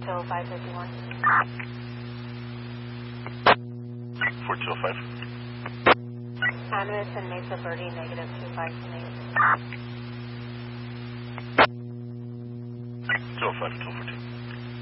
till 551. 4205. Animus and Mesa Verde, negative 2528. 205, 214.